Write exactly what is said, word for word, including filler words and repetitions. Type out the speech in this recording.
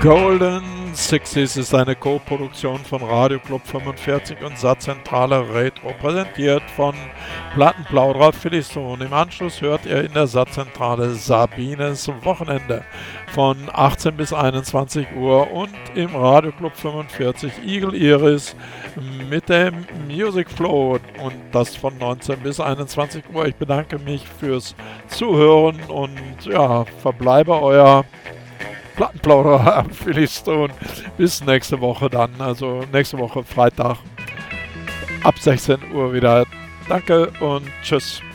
Golden sechzig ist eine Co-Produktion von Radio Club fünfundvierzig und Satzzentrale Retro, präsentiert von Plattenplauderer Philippson. Im Anschluss hört ihr in der Satzzentrale Sabines Wochenende von achtzehn bis einundzwanzig Uhr und im Radio Club fünfundvierzig Eagle Iris mit dem Music Flow und das von neunzehn bis einundzwanzig Uhr. Ich bedanke mich fürs Zuhören und ja, verbleibe euer Plattenplauderer am Philippson. Bis nächste Woche dann, also nächste Woche Freitag ab sechzehn Uhr wieder. Danke und tschüss.